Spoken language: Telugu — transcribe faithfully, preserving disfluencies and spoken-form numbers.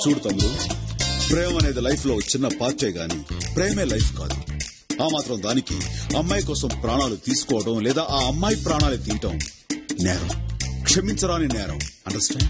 చూడు తమ్ముడు, ప్రేమ అనేది లైఫ్ లో చిన్న పార్టే గాని ప్రేమే లైఫ్ కాదు. ఆ మాత్రం దానికి అమ్మాయి కోసం ప్రాణాలు తీసుకోవడం లేదా ఆ అమ్మాయి ప్రాణాలు తీయటం నేరం, క్షమించరాని నేరం. అండర్స్టాండ్?